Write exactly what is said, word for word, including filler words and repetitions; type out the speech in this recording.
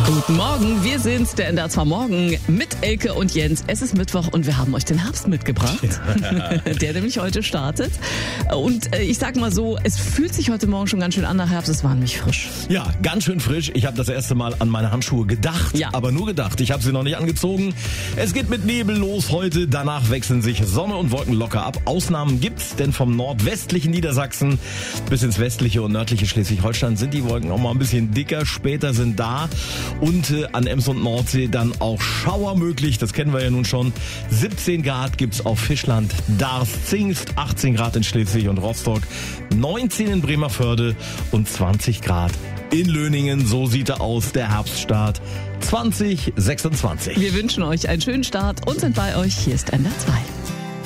Guten Morgen, wir sind's, der N D R zwei Morgen mit Elke und Jens. Es ist Mittwoch und wir haben euch den Herbst mitgebracht, der nämlich heute startet. Und äh, ich sag mal so, es fühlt sich heute Morgen schon ganz schön an nach Herbst, es war nämlich frisch. Ja, ganz schön frisch. Ich habe das erste Mal an meine Handschuhe gedacht, ja. aber nur gedacht. Ich habe sie noch nicht angezogen. Es geht mit Nebel los heute, danach wechseln sich Sonne und Wolken locker ab. Ausnahmen gibt's, denn vom nordwestlichen Niedersachsen bis ins westliche und nördliche Schleswig-Holstein sind die Wolken auch mal ein bisschen dicker. Später sind da und äh, an Ems und Nordsee dann auch Schauer möglich. Das kennen wir ja nun schon. siebzehn Grad gibt's auf Fischland, Darß, Zingst, achtzehn Grad in Schleswig und Rostock, neunzehn in Bremervörde und zwanzig Grad in Löningen. So sieht er aus, der Herbststart zwanzig sechsundzwanzig. Wir wünschen euch einen schönen Start und sind bei euch. Hier ist N D R zwei.